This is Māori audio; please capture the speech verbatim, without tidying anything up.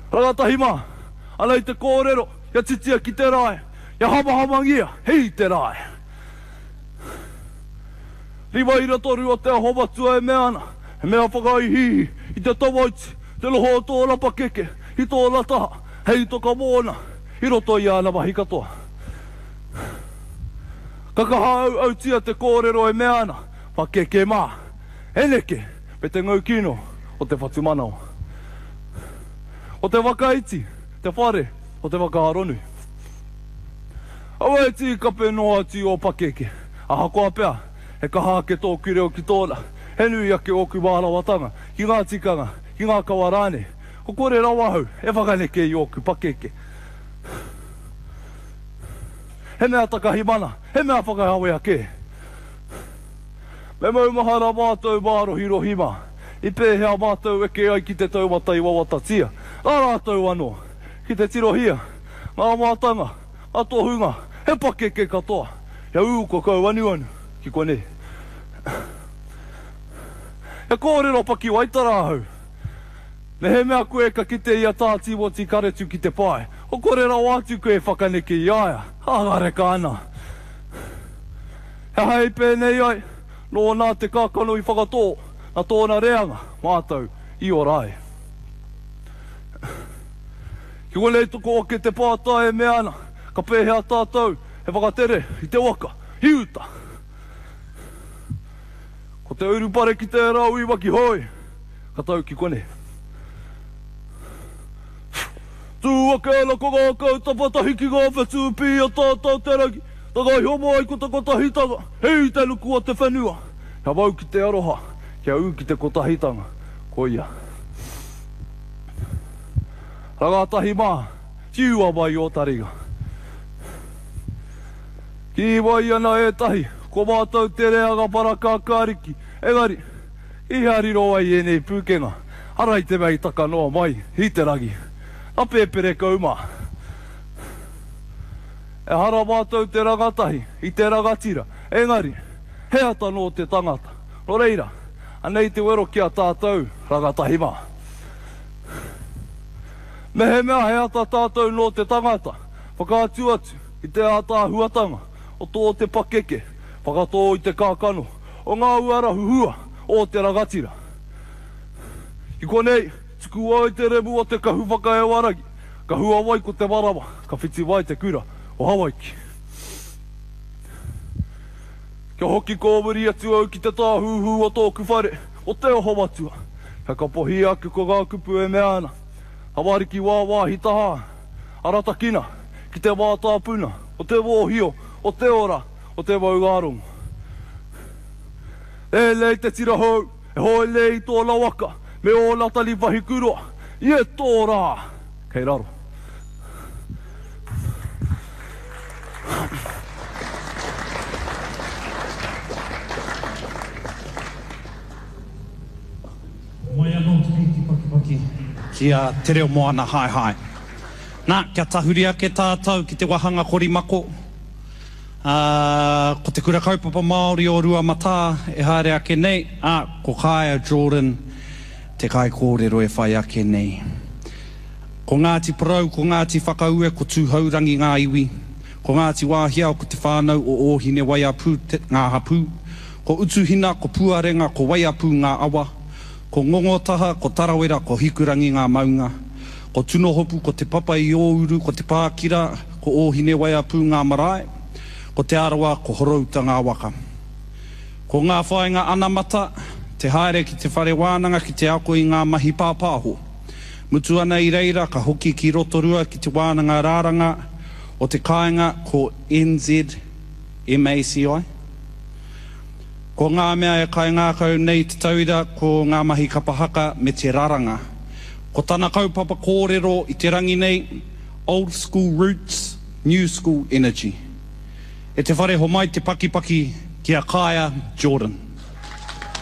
Rangatahi mā, ala i te kōrero, ia titia ki te rai, ia hamahamangia, hei te rai. Riwa ira toru o te ahovatua e meana, e mea whakai hihi, i te tawaiti, te loho o tō lapa keke, i tō lataha, hei toka mōna, i roto i ana mahi katoa. Kakaha au au tia te kōrero e meana, pa keke mā, eneke, pe te ngau kino o te whatu manao. O te wakaiti, te whare, o te wakaharonu. Awa e ti kape noa ti o pakeke, a hakoa pea, he kaha ke tō kireo ki tōla, he nui ake oku wārawatanga, ki ngā tikanga, ki ngā kawarane, ko kore rawahau, e whakaneke i oku pakeke. He mea takahi mana, he mea whakahawe ake. Me mau mahara mātou mārohi rohima, i pēhea mātou eke ai ki te taumata i wawatatia. Nā rātou anō, ki te tirohia, ngā mātanga, a tohunga, he pakeke katoa. Ia uko kau anu anu, ki kone. He kōrero paki waitarahau. Me he mea koe ka kite ia tāti woti karetu ki te pai. O kore rau atu koe whakaneke i aia. Hagare ka ana. He hei pēnei ai, no nā te kākano i whakatō, na tōna reanga, mātou, i o rai. Ki kone tuko oke te pāta e meana, ka pēhea tātou, he whakatere, i te waka, hiuta. Ko te urupare ki te rau i waki hoi, ka tau ki kone. Tū ake ala ko ngā kautapatahi ki ngā whetū pi a tātou te ragi, takai homo ai ko te kotahitanga, hei te luku o te whenua. Hea wau ki te aroha, kia u ki te kotahitanga, ko ia. Rangatahi mā, tiua mai o tariga. Ki wai ana e tahi, ko mātou te reanga para kākāriki, engari, i hariro ai e nei pūkenga, harai te mei taka noa mai, hi te ragi. A pēpere kaumā. E hara mātou te rangatahi, i te rangatira, engari, he ata no te tangata. No reira, anei te wero ki a tātou, rangatahi mā. Me he mea he ata tātou no te tangata, whakaatu atu, i te ata huatanga, o tō te pakeke, whakatō i te kākano, o ngā uara huhua, o te rangatira. I konei, tuku ai te remu o te kahuwhaka e waragi, ka hua wai ko te warawa, ka whiti wai te kura, o Hawaiki. Kia hoki kōmuri atu au ki te tāhuhu o tōku whare, o te oho matua. Hea ka pohi aku ko ngā kupu e meana, hawariki wā wāhi taha, arata kina, ki te wātā puna, o te wōhio, o te ora, o te waugarongo. E lei te tira hou, e hoi lei tō lawaka, me o latali wahi kuroa, i e tō rā, kei raro. Mai anō te piki paki paki. Kia te reo moana hai hai. Nā, kia tahuri ake tātou ki te wahanga korimako. Uh, ko te kura kaupapa Māori o rua mata e haere ake nei. Ah, ko Kaya Jordan, te kai kōrero e whai ake nei. Ko Ngāti Parau, ko Ngāti Whakaue, ko tūhaurangi ngā iwi. Ko Ngāti Wāhia, ko te whānau o Ohine Waiapu, te, ngā hapu. Ko Utuhina, ko Puarenga, ko Waiapu ngā awa. Ko Ngongotaha, ko Tarawera, ko Hikurangi ngā maunga. Ko Tunohopu, ko te Papa i Ouru, ko te Pākira, ko Ohine Waiapu ngā marae. Ko te Arawa, ko Horauta ngā waka. Ko ngā whaenga anamata, te haere ki te whare wānanga ki te ako i ngā mahi pāpāho. Mutu ana i reira ka hoki ki rotorua ki te wānanga rāranga o te kāinga ko N Z M A C I. Ko ngā mea e kai ngā kau nei te tauira ko ngā mahi kapahaka me te raranga. Ko tana kaupapa kōrero i te rangi nei, old school roots, new school energy. E te whare ho mai te pakipaki ki a Kaya Jordan.